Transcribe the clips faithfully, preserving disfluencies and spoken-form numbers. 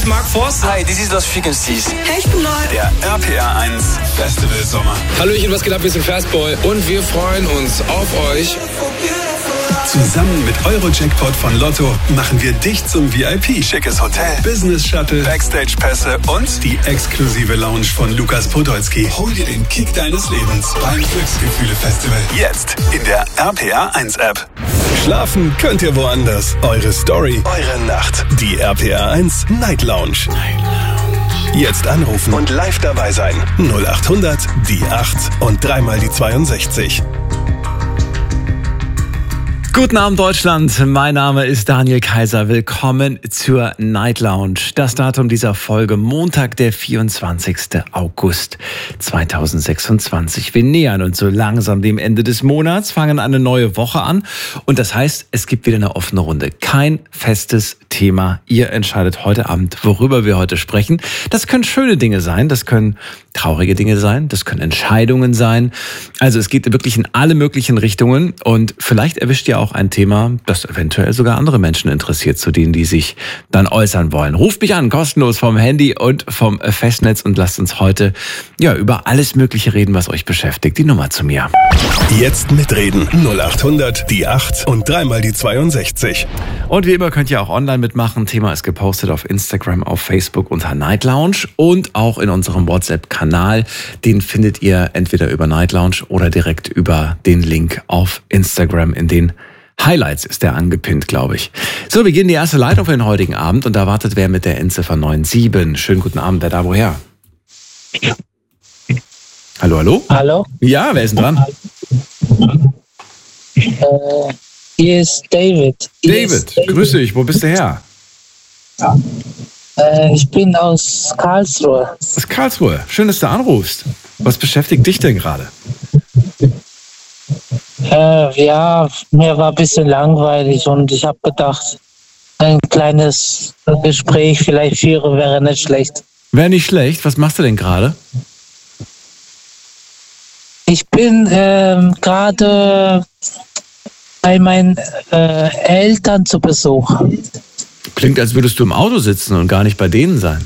Mark Forster. Hi, this is Los Frequencies. Hey, ich bin Neu. Der R P R eins Festival Sommer. Hallöchen, was geht ab? Wir sind Fastboy und wir freuen uns auf euch. Zusammen mit Euro-Jackpot von Lotto machen wir dich zum V I P. Schickes Hotel, Business-Shuttle, Backstage-Pässe und die exklusive Lounge von Lukas Podolski. Hol dir den Kick deines Lebens beim Glücksgefühle-Festival. Jetzt in der R P R eins App. Schlafen könnt ihr woanders. Eure Story, eure Nacht. Die R P R eins Night Lounge. Night Lounge. Jetzt anrufen und live dabei sein. null acht hundert, die acht und dreimal die zweiundsechzig. Guten Abend Deutschland, mein Name ist Daniel Kaiser, willkommen zur Night Lounge. Das Datum dieser Folge, Montag, der vierundzwanzigster August zweitausendsechsundzwanzig. Wir nähern uns so langsam dem Ende des Monats, fangen eine neue Woche an und das heißt, es gibt wieder eine offene Runde. Kein festes Thema, ihr entscheidet heute Abend, worüber wir heute sprechen. Das können schöne Dinge sein, das können traurige Dinge sein, das können Entscheidungen sein. Also es geht wirklich in alle möglichen Richtungen und vielleicht erwischt ihr auch ein Thema, das eventuell sogar andere Menschen interessiert, zu denen die sich dann äußern wollen. Ruft mich an, kostenlos vom Handy und vom Festnetz und lasst uns heute ja über alles Mögliche reden, was euch beschäftigt. Die Nummer zu mir. Jetzt mitreden. null acht hundert, die acht und dreimal die zweiundsechzig. Und wie immer könnt ihr auch online mitmachen. Thema ist gepostet auf Instagram, auf Facebook unter Night Lounge und auch in unserem WhatsApp-Kanal. Den findet ihr entweder über Night Lounge oder direkt über den Link auf Instagram. In den Highlights ist der angepinnt, glaube ich. So, wir gehen die erste Leitung für den heutigen Abend und da wartet wer mit der Endziffer neun sieben. Schönen guten Abend, wer da woher? Hallo, hallo? Hallo? Ja, wer ist denn dran? Äh, hier ist David. Hier David, ist David. Grüß dich, wo bist du her? Äh, ich bin aus Karlsruhe. Aus Karlsruhe, schön, dass du anrufst. Was beschäftigt dich denn gerade? Äh, ja, mir war ein bisschen langweilig und ich habe gedacht, ein kleines Gespräch vielleicht führen wäre nicht schlecht. Wäre nicht schlecht, was machst du denn gerade? Ich bin ähm, gerade bei meinen äh, Eltern zu Besuch. Klingt, als würdest du im Auto sitzen und gar nicht bei denen sein.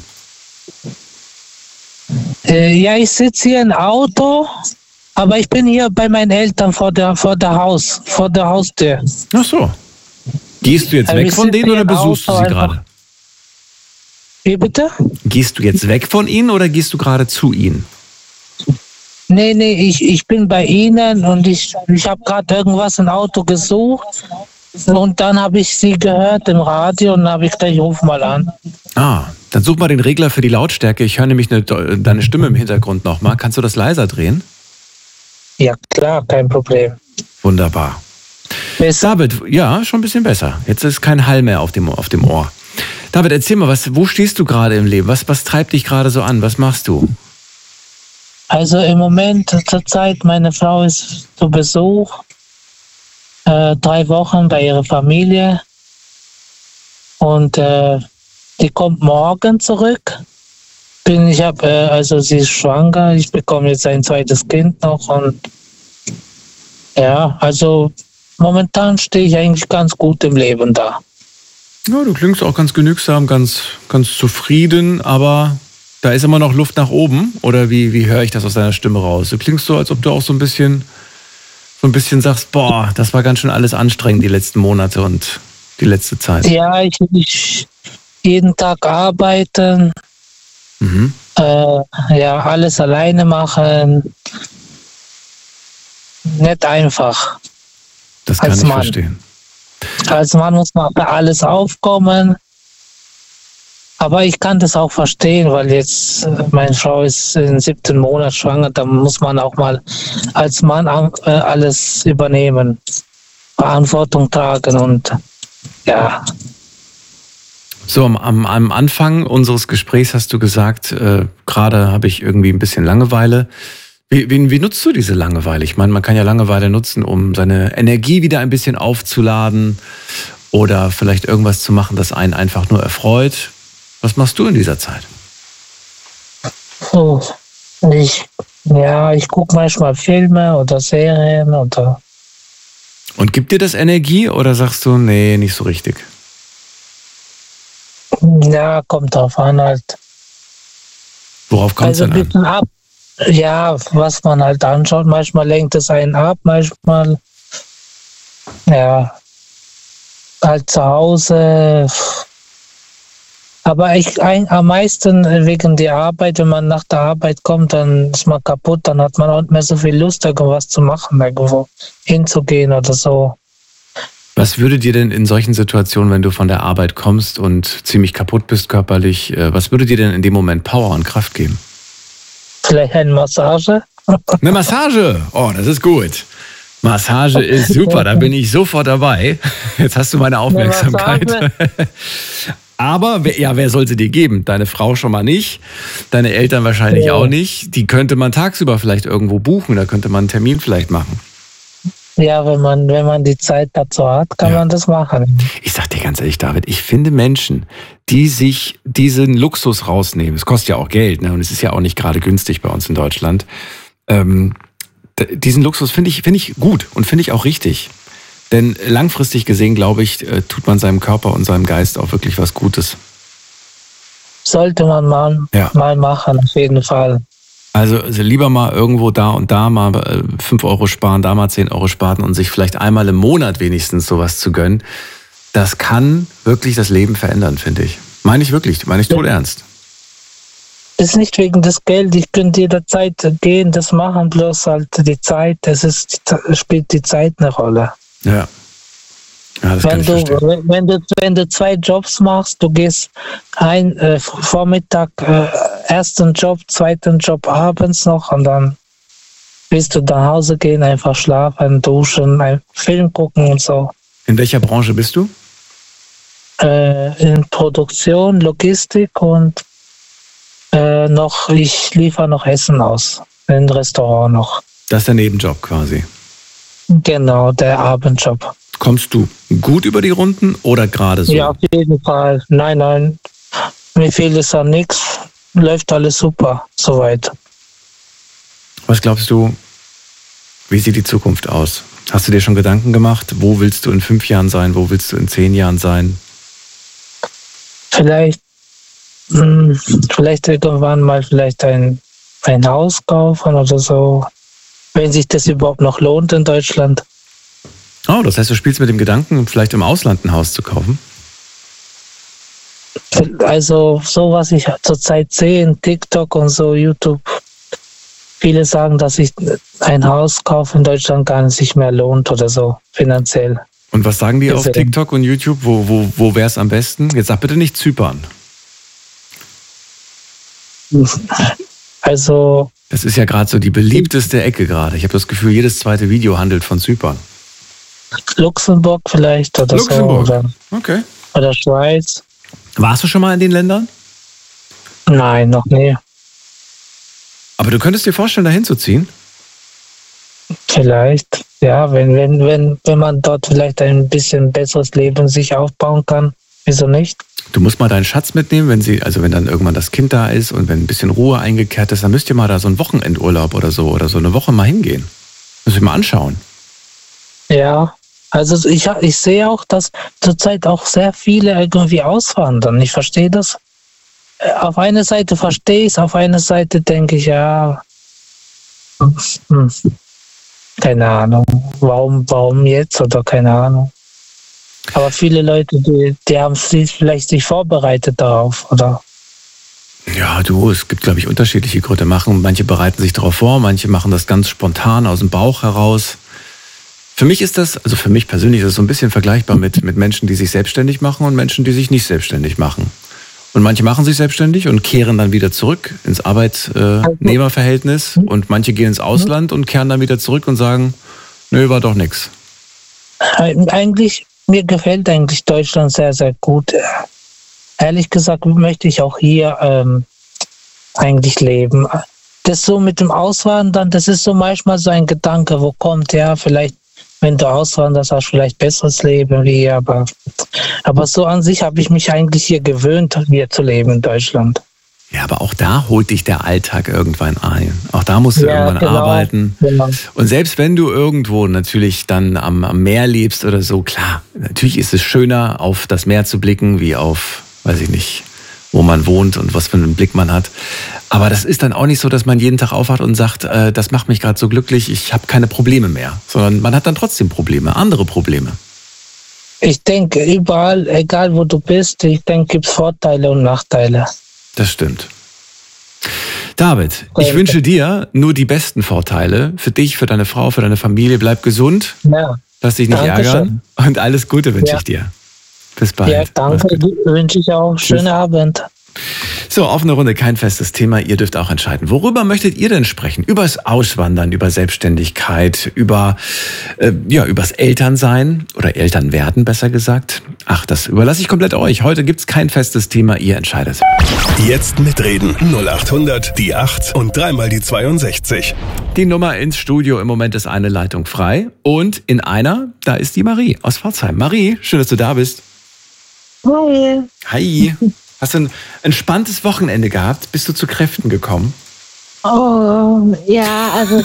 Äh, ja, ich sitze hier im Auto, aber ich bin hier bei meinen Eltern vor der, vor der Haus, vor der Haustür. Ach so. Gehst du jetzt Also weg wir von sitzen denen hier oder im besuchst du Auto sie einfach. gerade? Wie bitte? Gehst du jetzt weg von ihnen oder gehst du gerade zu ihnen? Nee, nee, ich, ich bin bei Ihnen und ich, ich habe gerade irgendwas im Auto gesucht und dann habe ich Sie gehört im Radio und dann habe ich gedacht, ich ruf mal an. Ah, dann such mal den Regler für die Lautstärke. Ich höre nämlich eine, deine Stimme im Hintergrund nochmal. Kannst du das leiser drehen? Ja, klar, kein Problem. Wunderbar. Besser? David, ja, schon ein bisschen besser. Jetzt ist kein Hall mehr auf dem, auf dem Ohr. David, erzähl mal, was, wo stehst du gerade im Leben? Was, was treibt dich gerade so an? Was machst du? Also im Moment zur Zeit, meine Frau ist zu Besuch, äh, drei Wochen bei ihrer Familie und äh, die kommt morgen zurück. Bin ich habe äh, also sie ist schwanger, ich bekomme jetzt ein zweites Kind noch und ja, also momentan stehe ich eigentlich ganz gut im Leben da. Ja, du klingst auch ganz genügsam, ganz, ganz zufrieden, aber da ist immer noch Luft nach oben, oder wie, wie höre ich das aus deiner Stimme raus? Du klingst so, als ob du auch so ein bisschen, so ein bisschen sagst, boah, das war ganz schön alles anstrengend die letzten Monate und die letzte Zeit. Ja, ich, ich jeden Tag arbeiten, Mhm. äh, ja, alles alleine machen. Nicht einfach. Das kann als ich Mann. verstehen. Als Mann muss man für alles aufkommen. Aber ich kann das auch verstehen, weil jetzt äh, meine Frau ist im siebten Monat schwanger, da muss man auch mal als Mann äh, alles übernehmen, Verantwortung tragen und ja. So, am, am, am Anfang unseres Gesprächs hast du gesagt, äh, gerade habe ich irgendwie ein bisschen Langeweile. Wie, wie, wie nutzt du diese Langeweile? Ich meine, man kann ja Langeweile nutzen, um seine Energie wieder ein bisschen aufzuladen oder vielleicht irgendwas zu machen, das einen einfach nur erfreut. Was machst du in dieser Zeit? Oh, ich, ja, ich gucke manchmal Filme oder Serien oder. Und gibt dir das Energie oder sagst du, nee, nicht so richtig? Ja, kommt drauf an halt. Worauf kommt es Also ein denn bisschen an? ab. Ja, was man halt anschaut. Manchmal lenkt es einen ab, manchmal, ja, halt zu Hause. Aber ich ein, am meisten wegen der Arbeit, wenn man nach der Arbeit kommt, dann ist man kaputt, dann hat man auch nicht mehr so viel Lust, irgendwas zu machen, irgendwo hinzugehen oder so. Was würde dir denn in solchen Situationen, wenn du von der Arbeit kommst und ziemlich kaputt bist körperlich, was würde dir denn in dem Moment Power und Kraft geben? Vielleicht eine Massage? Eine Massage! Oh, das ist gut. Massage ist super, da bin ich sofort dabei. Jetzt hast du meine Aufmerksamkeit. Aber, ja, wer soll sie dir geben? Deine Frau schon mal nicht, deine Eltern wahrscheinlich ja. auch nicht. Die könnte man tagsüber vielleicht irgendwo buchen, da könnte man einen Termin vielleicht machen. Ja, wenn man, wenn man die Zeit dazu hat, kann ja. man das machen. Ich sag dir ganz ehrlich, David, ich finde Menschen, die sich diesen Luxus rausnehmen, es kostet ja auch Geld, ne? Und es ist ja auch nicht gerade günstig bei uns in Deutschland, ähm, diesen Luxus finde ich, finde ich gut und finde ich auch richtig. Denn langfristig gesehen, glaube ich, tut man seinem Körper und seinem Geist auch wirklich was Gutes. Sollte man mal, ja. mal machen, auf jeden Fall. Also, also lieber mal irgendwo da und da mal fünf Euro sparen, da mal zehn Euro sparen und sich vielleicht einmal im Monat wenigstens sowas zu gönnen. Das kann wirklich das Leben verändern, finde ich. Meine ich wirklich, meine ich tot ernst. Ist nicht wegen des Geldes, ich könnte jederzeit gehen, das machen, bloß halt die Zeit, es ist, spielt die Zeit eine Rolle. Ja. Ja, das wenn, kann ich du, verstehen. wenn, du, wenn du zwei Jobs machst, du gehst ein äh, Vormittag, äh, ersten Job, zweiten Job abends noch und dann willst du nach Hause gehen, einfach schlafen, duschen, einen Film gucken und so. In welcher Branche bist du? Äh, in Produktion, Logistik und äh, noch, ich liefere noch Essen aus, in Restaurant noch. Das ist der Nebenjob quasi. Genau, der Abendjob. Kommst du gut über die Runden oder gerade so? Ja, auf jeden Fall. Nein, nein, mir fehlt es an nichts. Läuft alles super, soweit. Was glaubst du, wie sieht die Zukunft aus? Hast du dir schon Gedanken gemacht? Wo willst du in fünf Jahren sein? Wo willst du in zehn Jahren sein? Vielleicht, mh, vielleicht irgendwann mal vielleicht ein, ein Haus kaufen oder so. Wenn sich das überhaupt noch lohnt in Deutschland. Oh, das heißt, du spielst mit dem Gedanken, vielleicht im Ausland ein Haus zu kaufen? Also, so was ich zurzeit sehe in TikTok und so, YouTube, viele sagen, dass sich ein Haus kaufen in Deutschland gar nicht sich mehr lohnt oder so, finanziell. Und was sagen die auf TikTok und YouTube? Wo, wo, wo wäre es am besten? Jetzt sag bitte nicht Zypern. Also... Das ist ja gerade so die beliebteste Ecke gerade. Ich habe das Gefühl, jedes zweite Video handelt von Zypern. Luxemburg vielleicht oder Luxemburg. so. Oder, okay. Oder Schweiz. Warst du schon mal in den Ländern? Nein, noch nie. Aber du könntest dir vorstellen, dahin zu ziehen? Vielleicht, ja, wenn, wenn, wenn, wenn man dort vielleicht ein bisschen besseres Leben sich aufbauen kann. Wieso nicht? Du musst mal deinen Schatz mitnehmen, wenn sie, also wenn dann irgendwann das Kind da ist und wenn ein bisschen Ruhe eingekehrt ist, dann müsst ihr mal da so einen Wochenendurlaub oder so oder so eine Woche mal hingehen. Müsst ihr mal anschauen. Ja, also ich, ich sehe auch, dass zurzeit auch sehr viele irgendwie auswandern. Ich verstehe das. Auf einer Seite verstehe ich es, auf einer Seite denke ich, ja, hm, keine Ahnung, warum, warum jetzt oder keine Ahnung. Aber viele Leute, die, die haben sich vielleicht sich vorbereitet darauf, oder? Ja, du, es gibt, glaube ich, unterschiedliche Gründe. Machen. Manche bereiten sich darauf vor, manche machen das ganz spontan aus dem Bauch heraus. Für mich ist das, also für mich persönlich ist das so ein bisschen vergleichbar mit, mit Menschen, die sich selbstständig machen und Menschen, die sich nicht selbstständig machen. Und manche machen sich selbstständig und kehren dann wieder zurück ins Arbeitnehmerverhältnis und manche gehen ins Ausland und kehren dann wieder zurück und sagen, nö, war doch nix. Eigentlich, mir gefällt eigentlich Deutschland sehr, sehr gut. Ehrlich gesagt möchte ich auch hier ähm, eigentlich leben. Das so mit dem Auswandern, das ist so manchmal so ein Gedanke, wo kommt, ja, vielleicht, wenn du auswanderst, hast du vielleicht besseres Leben wie hier, aber, aber so an sich habe ich mich eigentlich hier gewöhnt, hier zu leben in Deutschland. Ja, aber auch da holt dich der Alltag irgendwann ein. Auch da musst du ja, irgendwann genau, arbeiten. Genau. Und selbst wenn du irgendwo natürlich dann am, am Meer lebst oder so, klar, natürlich ist es schöner, auf das Meer zu blicken, wie auf weiß ich nicht, wo man wohnt und was für einen Blick man hat. Aber das ist dann auch nicht so, dass man jeden Tag aufwacht und sagt, äh, das macht mich gerade so glücklich, ich habe keine Probleme mehr. Sondern man hat dann trotzdem Probleme, andere Probleme. Ich denke, überall, egal wo du bist, ich denke, gibt es Vorteile und Nachteile. Das stimmt. David, ich wünsche dir nur die besten Vorteile. Für dich, für deine Frau, für deine Familie. Bleib gesund. Ja. Lass dich nicht Dankeschön. ärgern. Und alles Gute wünsche ja. ich dir. Bis bald. Ja, danke. Wünsche ich auch. Schönen Tschüss. Abend. So, offene Runde, kein festes Thema. Ihr dürft auch entscheiden. Worüber möchtet ihr denn sprechen? Übers Auswandern, über Selbstständigkeit, über äh, ja, übers Elternsein oder Elternwerden, besser gesagt. Ach, das überlasse ich komplett euch. Heute gibt's kein festes Thema. Ihr entscheidet. Jetzt mitreden. null acht hundert, die acht und dreimal die zweiundsechzig. Die Nummer ins Studio. Im Moment ist eine Leitung frei. Und in einer, da ist die Marie aus Pforzheim. Marie, schön, dass du da bist. Hi. Hi. Hast du ein entspanntes Wochenende gehabt? Bist du zu Kräften gekommen? Oh, ja, also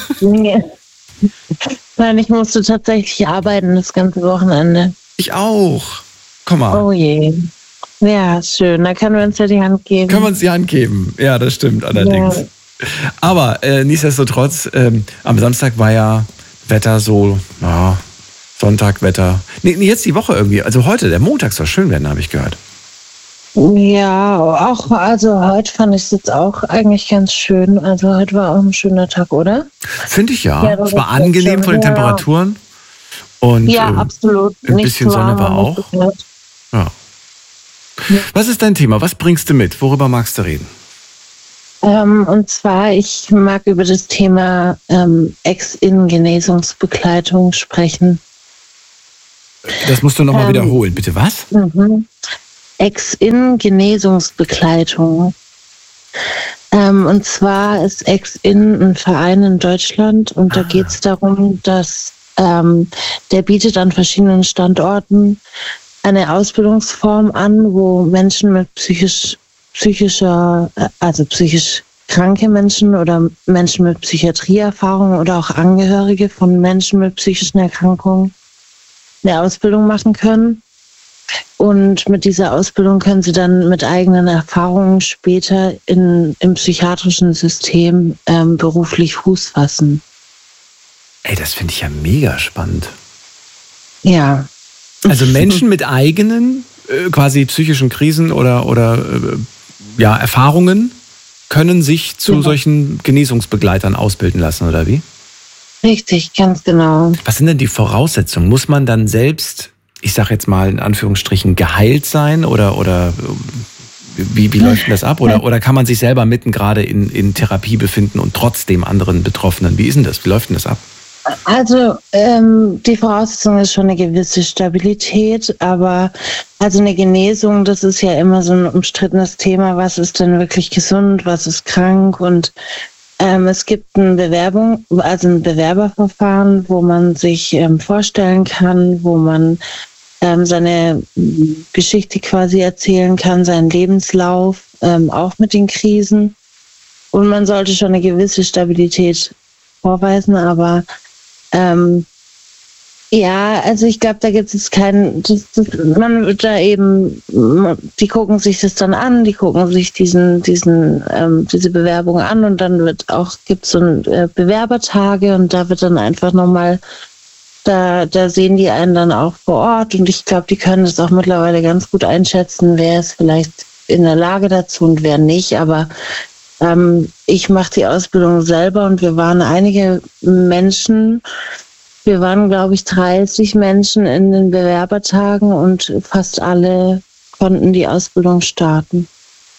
nein, ich musste tatsächlich arbeiten das ganze Wochenende. Ich auch. Komm mal. Oh je. Ja, schön. Da können wir uns ja die Hand geben. Können wir uns die Hand geben. Ja, das stimmt allerdings. Ja. Aber äh, nichtsdestotrotz, ähm, am Samstag war ja Wetter so, ja, Sonntagwetter. Nee, nee, jetzt die Woche irgendwie. Also heute, der Montag soll schön werden, habe ich gehört. Ja, auch, also heute fand ich es jetzt auch eigentlich ganz schön. Also heute war auch ein schöner Tag, oder? Finde ich ja. ja es war angenehm von den ja. Temperaturen. Und ja, äh, absolut. Ein Nicht bisschen Sonne war auch. Ja. ja. Was ist dein Thema? Was bringst du mit? Worüber magst du reden? Ähm, und zwar, ich mag über das Thema ähm, Ex-In-Genesungsbegleitung sprechen. Das musst du nochmal ähm, wiederholen. Bitte was? Mhm. Ex-In-Genesungsbegleitung. Ähm, und zwar ist Ex-In ein Verein in Deutschland und ah. da geht es darum, dass ähm, der bietet an verschiedenen Standorten eine Ausbildungsform an, wo Menschen mit psychisch, psychischer, also psychisch kranke Menschen oder Menschen mit Psychiatrieerfahrung oder auch Angehörige von Menschen mit psychischen Erkrankungen eine Ausbildung machen können. Und mit dieser Ausbildung können sie dann mit eigenen Erfahrungen später in, im psychiatrischen System ähm, beruflich Fuß fassen. Ey, das finde ich ja mega spannend. Ja. Also Menschen mit eigenen äh, quasi psychischen Krisen oder, oder äh, ja, Erfahrungen können sich zu ja. solchen Genesungsbegleitern ausbilden lassen, oder wie? Richtig, ganz genau. Was sind denn die Voraussetzungen? Muss man dann selbst, ich sage jetzt mal in Anführungsstrichen, geheilt sein oder, oder wie, wie läuft denn das ab? Oder, oder kann man sich selber mitten gerade in, in Therapie befinden und trotzdem anderen Betroffenen? Wie ist denn das? Wie läuft denn das ab? Also ähm, die Voraussetzung ist schon eine gewisse Stabilität, aber also eine Genesung, das ist ja immer so ein umstrittenes Thema. Was ist denn wirklich gesund, was ist krank? Und ähm, es gibt eine Bewerbung, also ein Bewerberverfahren, wo man sich ähm, vorstellen kann, wo man ähm, seine Geschichte quasi erzählen kann, seinen Lebenslauf, ähm, auch mit den Krisen. Und man sollte schon eine gewisse Stabilität vorweisen, aber Ähm, ja, also ich glaube, da gibt es keinen, das, das, man wird da eben, die gucken sich das dann an, die gucken sich diesen, diesen, ähm, diese Bewerbung an und dann wird auch, gibt es so ein, äh, Bewerbertage und da wird dann einfach nochmal, da, da sehen die einen dann auch vor Ort und ich glaube, die können das auch mittlerweile ganz gut einschätzen, wer ist vielleicht in der Lage dazu und wer nicht, aber Ähm, ich mache die Ausbildung selber und wir waren einige Menschen, wir waren glaube ich dreißig Menschen in den Bewerbertagen und fast alle konnten die Ausbildung starten.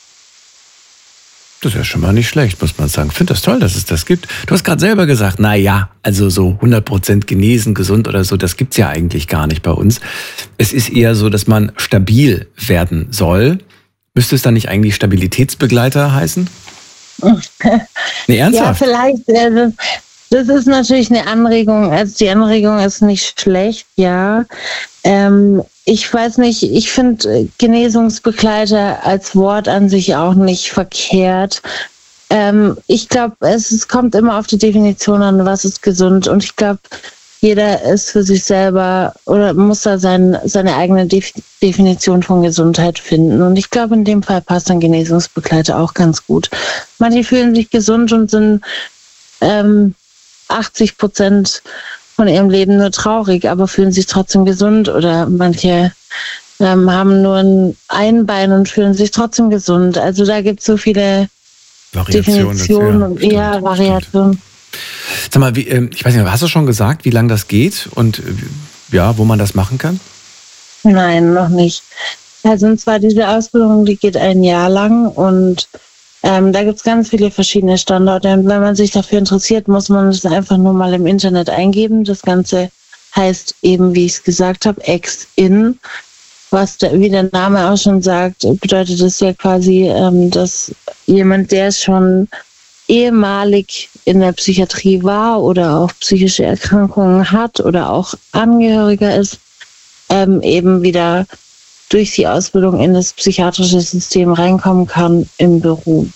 Das ist ja schon mal nicht schlecht, muss man sagen. Ich finde das toll, dass es das gibt. Du hast gerade selber gesagt, na ja, also so hundert Prozent genesen, gesund oder so, das gibt's ja eigentlich gar nicht bei uns. Es ist eher so, dass man stabil werden soll. Müsste es dann nicht eigentlich Stabilitätsbegleiter heißen? Nee, ernsthaft? Ja, vielleicht. Also, das ist natürlich eine Anregung. Also die Anregung ist nicht schlecht, ja. Ähm, ich weiß nicht, ich finde Genesungsbegleiter als Wort an sich auch nicht verkehrt. Ähm, ich glaube, es, es kommt immer auf die Definition an, was ist gesund. Und ich glaube, jeder ist für sich selber oder muss da sein, seine eigene Def- Definition von Gesundheit finden. Und ich glaube, in dem Fall passt ein Genesungsbegleiter auch ganz gut. Manche fühlen sich gesund und sind ähm, achtzig Prozent von ihrem Leben nur traurig, aber fühlen sich trotzdem gesund. Oder manche ähm, haben nur ein, ein Bein und fühlen sich trotzdem gesund. Also da gibt es so viele Variationen, Definitionen und ja, eher stimmt, Variationen. stimmt. Sag mal, wie, ich weiß nicht, hast du schon gesagt, wie lange das geht und ja, wo man das machen kann? Nein, noch nicht. Also und zwar diese Ausbildung, die geht ein Jahr lang und ähm, da gibt es ganz viele verschiedene Standorte. Und wenn man sich dafür interessiert, muss man es einfach nur mal im Internet eingeben. Das Ganze heißt eben, wie ich es gesagt habe, Ex-In. Was der, wie der Name auch schon sagt, bedeutet das ja quasi, ähm, dass jemand, der schon ehemalig in der Psychiatrie war oder auch psychische Erkrankungen hat oder auch Angehöriger ist, ähm, eben wieder durch die Ausbildung in das psychiatrische System reinkommen kann im Beruf.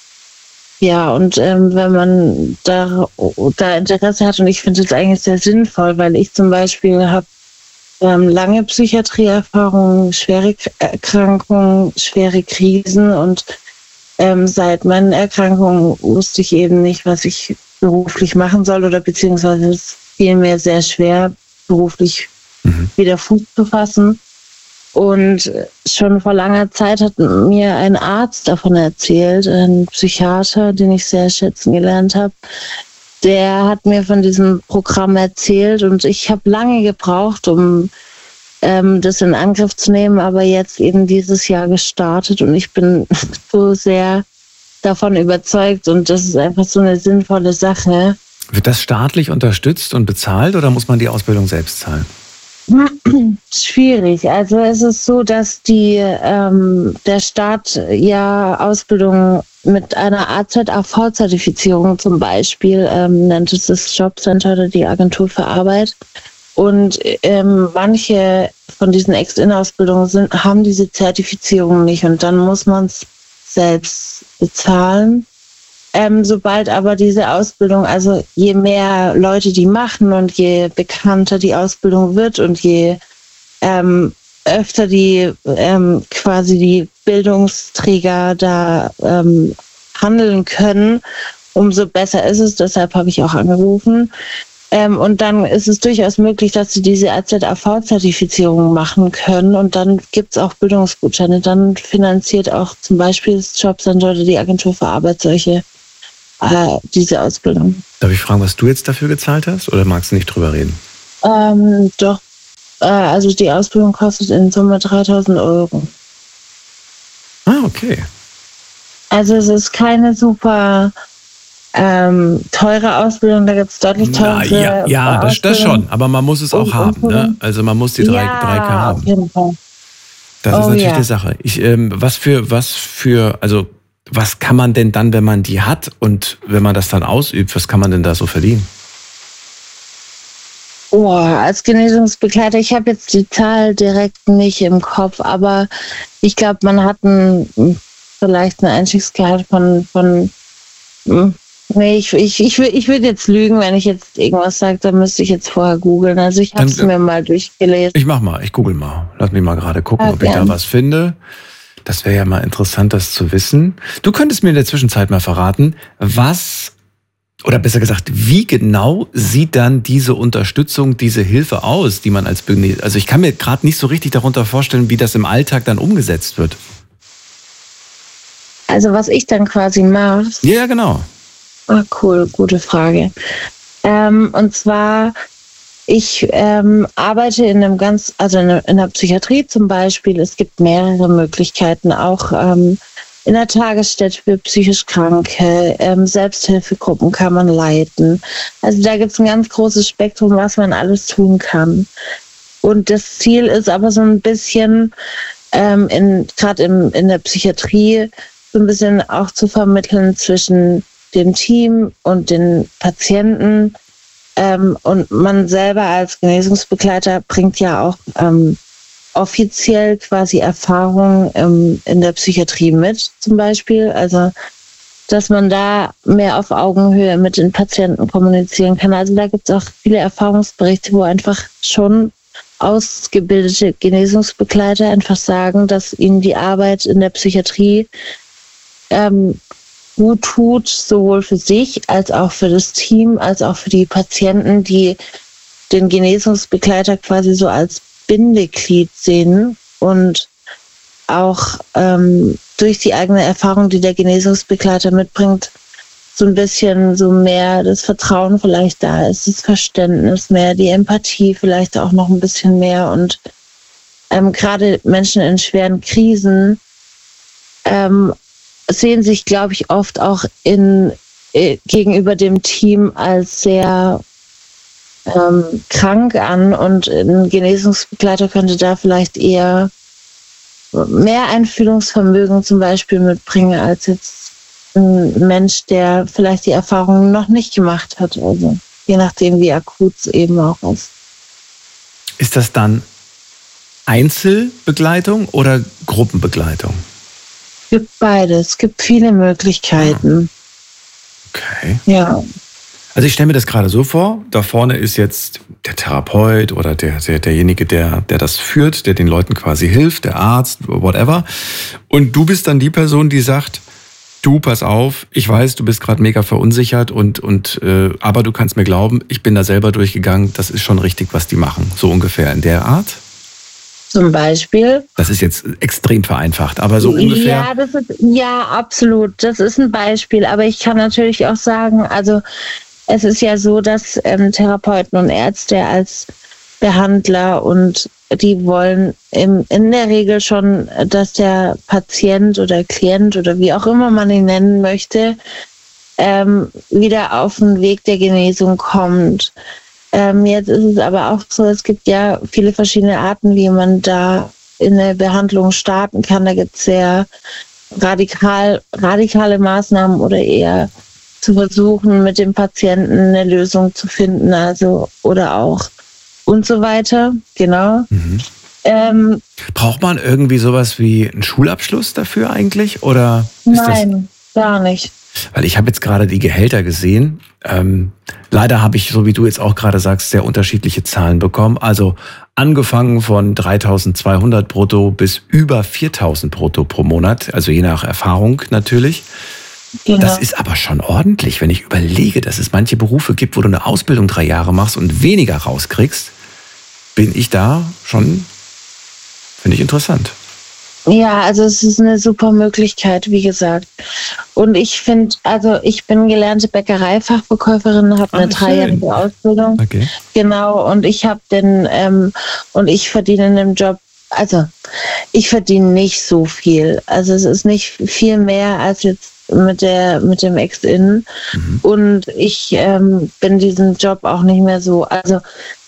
Ja, und ähm, wenn man da, da Interesse hat, und ich finde es eigentlich sehr sinnvoll, weil ich zum Beispiel habe ähm, lange Psychiatrieerfahrung, schwere Erkrankungen, schwere Krisen und Ähm, seit meinen Erkrankungen wusste ich eben nicht, was ich beruflich machen soll oder beziehungsweise es fiel mir sehr schwer, beruflich mhm. wieder Fuß zu fassen. Und schon vor langer Zeit hat mir ein Arzt davon erzählt, ein Psychiater, den ich sehr schätzen gelernt habe. Der hat mir von diesem Programm erzählt und ich habe lange gebraucht, um das in Angriff zu nehmen, aber jetzt eben dieses Jahr gestartet und ich bin so sehr davon überzeugt und das ist einfach so eine sinnvolle Sache. Wird das staatlich unterstützt und bezahlt oder muss man die Ausbildung selbst zahlen? Schwierig. Also es ist so, dass die ähm, der Staat ja Ausbildung mit einer A Z A V-Zertifizierung zum Beispiel ähm, nennt es das Jobcenter oder die Agentur für Arbeit. Und ähm, manche von diesen Ex-In-Ausbildungen sind, haben diese Zertifizierung nicht und dann muss man es selbst bezahlen. Ähm, sobald aber diese Ausbildung, also je mehr Leute die machen und je bekannter die Ausbildung wird und je ähm, öfter die ähm, quasi die Bildungsträger da ähm, handeln können, umso besser ist es. Deshalb habe ich auch angerufen. Ähm, und dann ist es durchaus möglich, dass sie diese A Z A V-Zertifizierung machen können und dann gibt es auch Bildungsgutscheine. Dann finanziert auch zum Beispiel das Jobcenter oder die Agentur für Arbeit solche, äh, diese Ausbildung. Darf ich fragen, was du jetzt dafür gezahlt hast oder magst du nicht drüber reden? Ähm, doch, äh, also die Ausbildung kostet in Summe dreitausend Euro. Ah, okay. Also es ist keine super Ähm, teure Ausbildung, da gibt es deutlich teure Na, ja, ja das, das schon, aber man muss es auch und, haben. Und, ne? Also man muss die drei, ja, drei K haben. Auf jeden Fall. Das oh, ist natürlich ja. die Sache. Ich, ähm, was für, was für, also was kann man denn dann, wenn man die hat und wenn man das dann ausübt, was kann man denn da so verdienen? Oh, als Genesungsbegleiter, ich habe jetzt die Zahl direkt nicht im Kopf, aber ich glaube, man hat ein, vielleicht ein Einstiegsgehalt von, von Nee, ich, ich, ich, ich würde jetzt lügen, wenn ich jetzt irgendwas sage, dann müsste ich jetzt vorher googeln. Also ich habe es mir mal durchgelesen. Ich mach mal, ich google mal. Lass mich mal gerade gucken, ja, ob ich gern. da was finde. Das wäre ja mal interessant, das zu wissen. Du könntest mir in der Zwischenzeit mal verraten, was, oder besser gesagt, wie genau sieht dann diese Unterstützung, diese Hilfe aus, die man als Begne- Also ich kann mir gerade nicht so richtig darunter vorstellen, wie das im Alltag dann umgesetzt wird. Also was ich dann quasi mache. Ja, genau. Ah, cool, gute Frage. Ähm, und zwar, ich ähm, arbeite in einem ganz, also in, in der Psychiatrie zum Beispiel. Es gibt mehrere Möglichkeiten, auch ähm, in der Tagesstätte für psychisch Kranke, ähm, Selbsthilfegruppen kann man leiten. Also da gibt es ein ganz großes Spektrum, was man alles tun kann. Und das Ziel ist aber so ein bisschen, ähm, in, gerade in der Psychiatrie, so ein bisschen auch zu vermitteln zwischen dem Team und den Patienten. Ähm, und man selber als Genesungsbegleiter bringt ja auch ähm, offiziell quasi Erfahrung ähm, in der Psychiatrie mit, zum Beispiel. Also dass man da mehr auf Augenhöhe mit den Patienten kommunizieren kann. Also da gibt es auch viele Erfahrungsberichte, wo einfach schon ausgebildete Genesungsbegleiter einfach sagen, dass ihnen die Arbeit in der Psychiatrie ähm, gut tut, sowohl für sich als auch für das Team, als auch für die Patienten, die den Genesungsbegleiter quasi so als Bindeglied sehen und auch ähm, durch die eigene Erfahrung, die der Genesungsbegleiter mitbringt, so ein bisschen so mehr das Vertrauen vielleicht da ist, das Verständnis mehr, die Empathie vielleicht auch noch ein bisschen mehr. Und ähm, gerade Menschen in schweren Krisen ähm, sehen sich, glaube ich, oft auch in, äh, gegenüber dem Team als sehr ähm, krank an. Und ein Genesungsbegleiter könnte da vielleicht eher mehr Einfühlungsvermögen zum Beispiel mitbringen als jetzt ein Mensch, der vielleicht die Erfahrungen noch nicht gemacht hat. Also je nachdem, wie akut es eben auch ist. Ist das dann Einzelbegleitung oder Gruppenbegleitung? Es gibt beides. Es gibt viele Möglichkeiten. Okay. Ja. Also ich stelle mir das gerade so vor, da vorne ist jetzt der Therapeut oder der, der, derjenige, der, der das führt, der den Leuten quasi hilft, der Arzt, whatever. Und du bist dann die Person, die sagt, du, pass auf, ich weiß, du bist gerade mega verunsichert und, und äh, aber du kannst mir glauben, ich bin da selber durchgegangen, das ist schon richtig, was die machen. So ungefähr in der Art? Zum Beispiel. Das ist jetzt extrem vereinfacht, aber so ungefähr. Ja, das ist, ja, absolut. Das ist ein Beispiel. Aber ich kann natürlich auch sagen, also es ist ja so, dass ähm, Therapeuten und Ärzte als Behandler und die wollen im, in der Regel schon, dass der Patient oder Klient oder wie auch immer man ihn nennen möchte, ähm, wieder auf den Weg der Genesung kommt. Ähm, jetzt ist es aber auch so, es gibt ja viele verschiedene Arten, wie man da in eine Behandlung starten kann. Da gibt es sehr radikal, radikale Maßnahmen oder eher zu versuchen, mit dem Patienten eine Lösung zu finden, also oder auch und so weiter, genau. Mhm. Ähm, Braucht man irgendwie sowas wie einen Schulabschluss dafür eigentlich? Oder ist nein, das, gar nicht. Weil ich habe jetzt gerade die Gehälter gesehen. Ähm, leider habe ich, so wie du jetzt auch gerade sagst, sehr unterschiedliche Zahlen bekommen. Also angefangen von dreitausendzweihundert brutto bis über viertausend brutto pro Monat, also je nach Erfahrung natürlich. Genau. Das ist aber schon ordentlich, wenn ich überlege, dass es manche Berufe gibt, wo du eine Ausbildung drei Jahre machst und weniger rauskriegst, bin ich da schon, finde ich interessant. Ja, also es ist eine super Möglichkeit, wie gesagt. Und ich finde, also ich bin gelernte Bäckereifachverkäuferin, habe eine Ah, dreijährige schön. Ausbildung. Okay. Genau, und ich habe den, ähm, und ich verdiene in dem Job, also ich verdiene nicht so viel. Also es ist nicht viel mehr als jetzt mit der mit dem Ex-In. Mhm. Und ich ähm, bin diesen Job auch nicht mehr so, also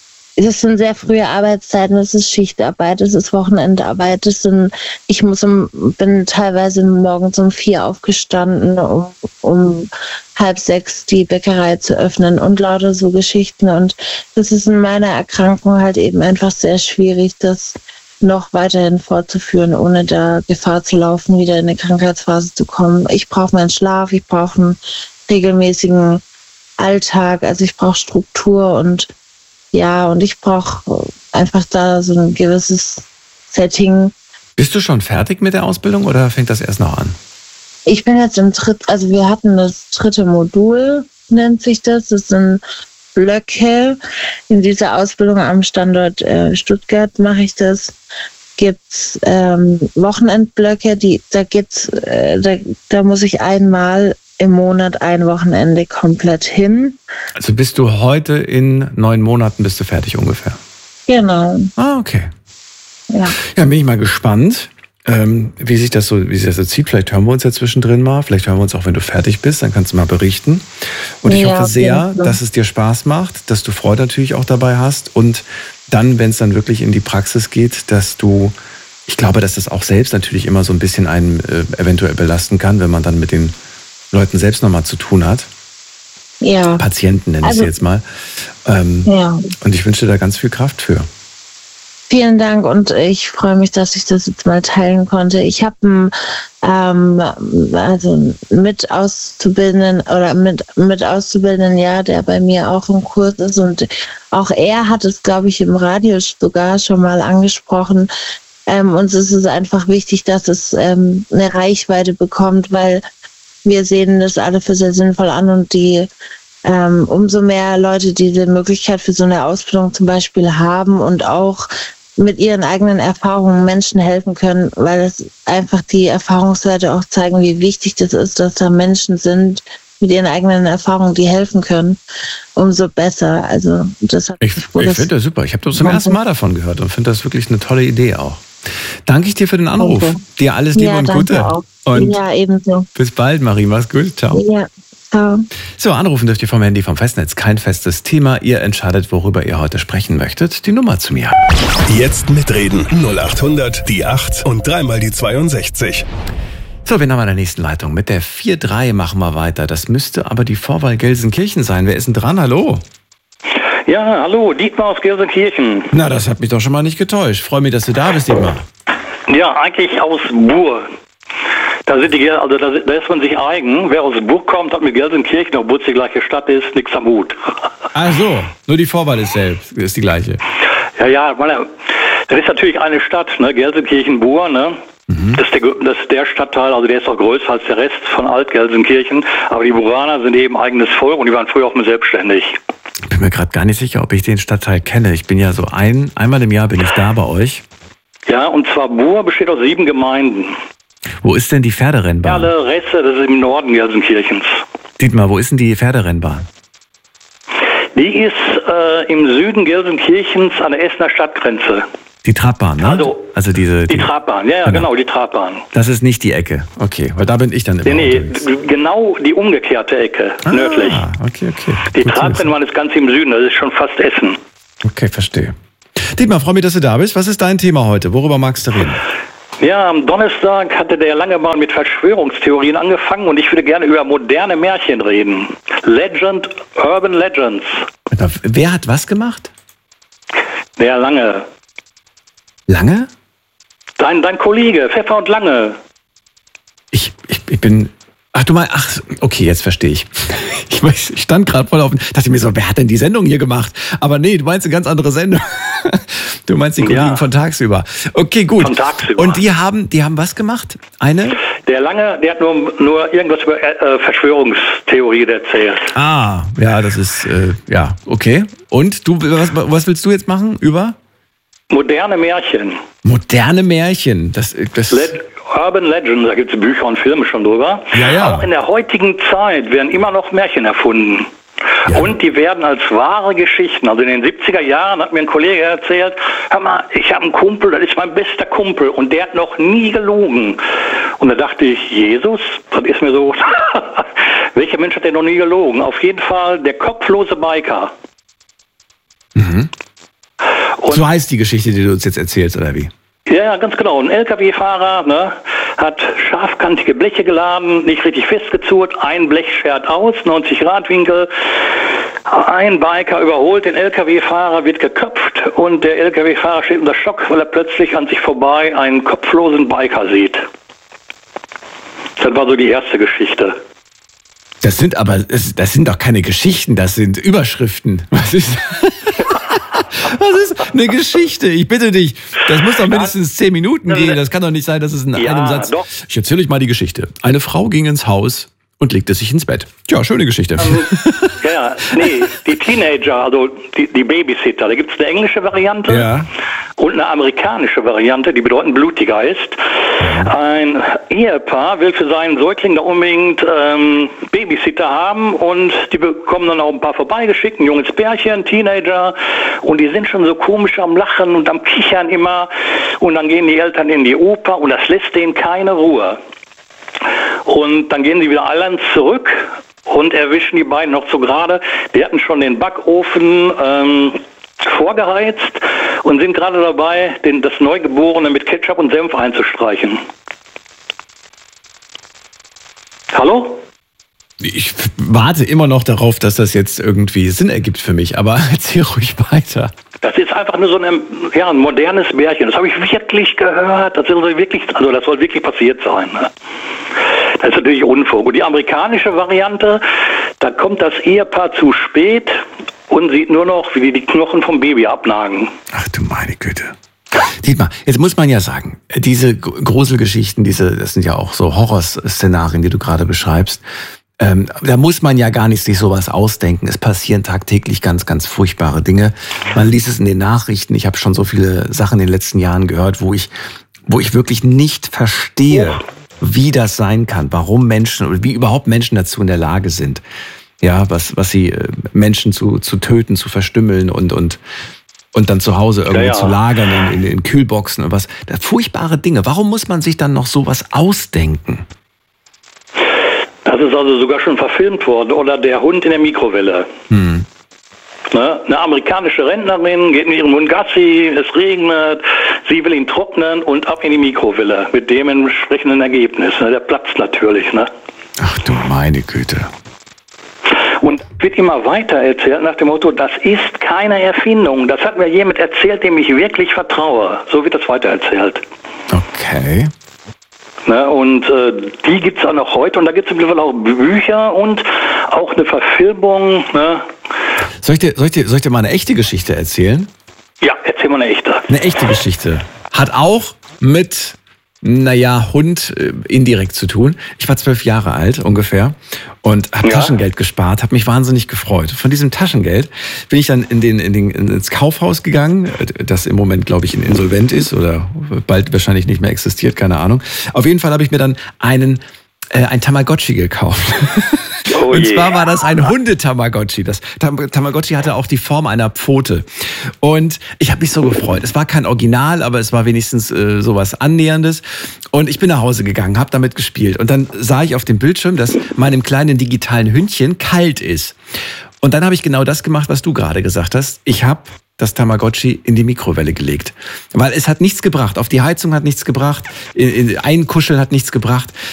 es sind sehr frühe Arbeitszeiten, es ist Schichtarbeit, es ist Wochenendarbeit, es sind, ich muss um, bin teilweise morgens um vier aufgestanden, um, um halb sechs die Bäckerei zu öffnen und lauter so Geschichten. Und das ist in meiner Erkrankung halt eben einfach sehr schwierig, das noch weiterhin fortzuführen, ohne da Gefahr zu laufen, wieder in eine Krankheitsphase zu kommen. Ich brauche meinen Schlaf, ich brauche einen regelmäßigen Alltag, also ich brauche Struktur und ja, und ich brauche einfach da so ein gewisses Setting. Bist du schon fertig mit der Ausbildung oder fängt das erst noch an? Ich bin jetzt im dritten, also wir hatten das dritte Modul, nennt sich das. Das sind Blöcke. In dieser Ausbildung am Standort äh, Stuttgart mache ich das. Gibt's ähm, Wochenendblöcke, die da geht's, äh, da, da muss ich einmal im Monat ein Wochenende komplett hin. Also bist du heute in neun Monaten bist du fertig ungefähr? Genau. Ah, okay. Ja. Ja, bin ich mal gespannt, ähm, wie sich das so, wie sich das so zieht. Vielleicht hören wir uns ja zwischendrin mal. Vielleicht hören wir uns auch, wenn du fertig bist. Dann kannst du mal berichten. Und ich Ja, hoffe auf sehr, jeden Fall. dass es dir Spaß macht, dass du Freude natürlich auch dabei hast. Und dann, wenn es dann wirklich in die Praxis geht, dass du, ich glaube, dass das auch selbst natürlich immer so ein bisschen einen äh, eventuell belasten kann, wenn man dann mit den Leuten selbst nochmal zu tun hat. Ja. Patienten nenne ich Also- sie jetzt mal. Ähm, Ja. Und ich wünsche dir da ganz viel Kraft für. Vielen Dank und ich freue mich, dass ich das jetzt mal teilen konnte. Ich habe einen ähm, also mit Auszubildenden oder mit, mit Auszubildenden, ja, der bei mir auch im Kurs ist und auch er hat es, glaube ich, im Radio sogar schon mal angesprochen. Ähm, uns ist es einfach wichtig, dass es ähm, eine Reichweite bekommt, weil wir sehen das alle für sehr sinnvoll an und die ähm, umso mehr Leute diese Möglichkeit für so eine Ausbildung zum Beispiel haben und auch mit ihren eigenen Erfahrungen Menschen helfen können, weil es einfach die Erfahrungswerte auch zeigen, wie wichtig das ist, dass da Menschen sind mit ihren eigenen Erfahrungen, die helfen können, umso besser. Also das hat ich, ich finde das super. Ich habe das zum ersten Mal davon gehört und finde das wirklich eine tolle Idee auch. Danke ich dir für den Anruf. Okay. Dir alles Liebe ja, und Gute. Auch. Und ja, ebenso. Bis bald, Marie. Mach's gut. Ciao. Ja. Ciao. So, anrufen dürft ihr vom Handy vom Festnetz. Kein festes Thema. Ihr entscheidet, worüber ihr heute sprechen möchtet. Die Nummer zu mir. Jetzt mitreden. null acht hundert, die acht und dreimal die zweiundsechzig. So, wir haben an der nächsten Leitung. Mit der vier drei machen wir weiter. Das müsste aber die Vorwahl Gelsenkirchen sein. Wer ist denn dran? Hallo? Ja, hallo, Dietmar aus Gelsenkirchen. Na, das hat mich doch schon mal nicht getäuscht. Freue mich, dass du da bist, Dietmar. Ja, eigentlich aus Buhr. Da sind die, also da, da ist man sich eigen. Wer aus Buhr kommt, hat mit Gelsenkirchen, obwohl es die gleiche Stadt ist, nichts am Hut. Ach so, nur die Vorwahl ist selbst, ist die gleiche. Ja, ja, meine, das ist natürlich eine Stadt, ne? Gelsenkirchen-Buhr, ne? Mhm. Das, ist der, das ist der Stadtteil, also der ist auch größer als der Rest von Alt-Gelsenkirchen. Aber die Buuraner sind eben eigenes Volk und die waren früher auch mal selbstständig. Ich bin mir gerade gar nicht sicher, ob ich den Stadtteil kenne. Ich bin ja so ein, einmal im Jahr bin ich da bei euch. Ja, und zwar Buhr besteht aus sieben Gemeinden. Wo ist denn die Pferderennbahn? Alle Reste, das ist im Norden Gelsenkirchens. Dietmar, wo ist denn die Pferderennbahn? Die ist äh, im Süden Gelsenkirchens an der Essener Stadtgrenze. Die Trabbahn, ne? Also, also diese, die, die Trabbahn, ja, ja genau. genau, die Trabbahn. Das ist nicht die Ecke, okay, weil da bin ich dann immer nee, unterwegs. Nee, genau die umgekehrte Ecke, ah, nördlich. okay, okay. Die Trabrennbahn ist ganz im Süden, das ist schon fast Essen. Okay, verstehe. Dietmar, freue mich, dass du da bist. Was ist dein Thema heute? Worüber magst du reden? Ja, am Donnerstag hatte der lange mal mit Verschwörungstheorien angefangen und ich würde gerne über moderne Märchen reden. Legend, Urban Legends. Wer hat was gemacht? Der Lange. Lange? Dein, dein Kollege, Pfeffer und Lange. Ich, ich, ich bin... Ach, du meinst, ach, okay, jetzt verstehe ich. Ich, weiß, ich stand gerade voll auf, dachte mir so, wer hat denn die Sendung hier gemacht? Aber nee, du meinst eine ganz andere Sendung. Du meinst die Kollegen ja. von tagsüber. Okay, gut. Von tagsüber. Und die haben, die haben was gemacht? Eine? Der Lange, der hat nur, nur irgendwas über äh, Verschwörungstheorien erzählt. Ah, ja, das ist, äh, ja, okay. Und du, was, was willst du jetzt machen? Über? Moderne Märchen. Moderne Märchen. Das, das Le- Urban Legends, da gibt es Bücher und Filme schon drüber. Ja, ja. Auch in der heutigen Zeit werden immer noch Märchen erfunden. Ja. Und die werden als wahre Geschichten. Also in den siebziger Jahren hat mir ein Kollege erzählt, hör mal, ich habe einen Kumpel, das ist mein bester Kumpel und der hat noch nie gelogen. Und da dachte ich, Jesus, das ist mir so, welcher Mensch hat denn noch nie gelogen? Auf jeden Fall der kopflose Biker. Mhm. Und so heißt die Geschichte, die du uns jetzt erzählst, oder wie? Ja, ganz genau. Ein L K W-Fahrer ne, hat scharfkantige Bleche geladen, nicht richtig festgezurrt, ein Blech schert aus, neunzig Grad Winkel. Ein Biker überholt den L K W-Fahrer, wird geköpft und der L K W-Fahrer steht unter Schock, weil er plötzlich an sich vorbei einen kopflosen Biker sieht. Das war so die erste Geschichte. Das sind aber, das sind doch keine Geschichten, das sind Überschriften. Was ist Was ist eine Geschichte? Ich bitte dich. Das muss doch mindestens zehn Minuten gehen. Das kann doch nicht sein, dass es in ja, einem Satz... Doch. Ich erzähle euch mal die Geschichte. Eine Frau ging ins Haus und legte sich ins Bett. Ja, schöne Geschichte. Ähm, ja, nee, die Teenager, also die, die Babysitter, da gibt es eine englische Variante ja. und eine amerikanische Variante, die bedeutend blutiger ist. Ein Ehepaar will für seinen Säugling da unbedingt ähm, Babysitter haben und die bekommen dann auch ein paar vorbeigeschickt, ein junges Pärchen, Teenager, und die sind schon so komisch am Lachen und am Kichern immer und dann gehen die Eltern in die Oper und das lässt denen keine Ruhe. Und dann gehen sie wieder allein zurück und erwischen die beiden noch so gerade. Die hatten schon den Backofen ähm, vorgeheizt und sind gerade dabei, den, das Neugeborene mit Ketchup und Senf einzustreichen. Hallo? Ich warte immer noch darauf, dass das jetzt irgendwie Sinn ergibt für mich, aber erzähl ruhig weiter. Das ist einfach nur so ein, ja, ein modernes Märchen. Das habe ich wirklich gehört. Das soll wirklich, also das soll wirklich passiert sein. Ne? Das ist natürlich Unfug. Und die amerikanische Variante, da kommt das Ehepaar zu spät und sieht nur noch, wie die die Knochen vom Baby abnagen. Ach du meine Güte. Dietmar, jetzt muss man ja sagen, diese Gruselgeschichten, diese, das sind ja auch so Horrorszenarien, die du gerade beschreibst. Ähm, da muss man ja gar nicht sich sowas ausdenken. Es passieren tagtäglich ganz, ganz furchtbare Dinge. Man liest es in den Nachrichten. Ich habe schon so viele Sachen in den letzten Jahren gehört, wo ich, wo ich wirklich nicht verstehe, wie das sein kann, warum Menschen oder wie überhaupt Menschen dazu in der Lage sind, ja, was, was sie Menschen zu, zu töten, zu verstümmeln und und und dann zu Hause irgendwie ja, ja. zu lagern in, in, in Kühlboxen und was. Das furchtbare Dinge. Warum muss man sich dann noch sowas ausdenken? Das ist also sogar schon verfilmt worden. Oder der Hund in der Mikrowelle. Hm. Ne? Eine amerikanische Rentnerin geht mit ihrem Hund Gassi, es regnet, sie will ihn trocknen und ab in die Mikrowelle. Mit dem entsprechenden Ergebnis. Ne? Der platzt natürlich. Ne? Ach du meine Güte. Und wird immer weiter erzählt nach dem Motto, das ist keine Erfindung. Das hat mir jemand erzählt, dem ich wirklich vertraue. So wird das weiter erzählt. Okay. Ne, und äh, die gibt es auch noch heute und da gibt es mittlerweile auch Bücher und auch eine Verfilmung. Ne? Soll ich dir, soll ich dir, soll ich dir mal eine echte Geschichte erzählen? Ja, erzähl mal eine echte. Eine echte Geschichte. Hat auch mit, naja, Hund äh, indirekt zu tun. Ich war zwölf Jahre alt ungefähr und habe ja. Taschengeld gespart, habe mich wahnsinnig gefreut. Von diesem Taschengeld bin ich dann in den, in den, ins Kaufhaus gegangen, das im Moment, glaube ich, insolvent ist oder bald wahrscheinlich nicht mehr existiert, keine Ahnung. Auf jeden Fall habe ich mir dann einen äh, ein Tamagotchi gekauft. Oh und zwar war das ein Hunde-Tamagotchi. Das Tam- Tamagotchi hatte auch die Form einer Pfote. Und ich habe mich so gefreut. Es war kein Original, aber es war wenigstens äh, sowas Annäherndes. Und ich bin nach Hause gegangen, habe damit gespielt. Und dann sah ich auf dem Bildschirm, dass meinem kleinen digitalen Hündchen kalt ist. Und dann habe ich genau das gemacht, was du gerade gesagt hast. Ich habe das Tamagotchi in die Mikrowelle gelegt. Weil es hat nichts gebracht. Auf die Heizung hat nichts gebracht. Einkuscheln hat nichts gebracht.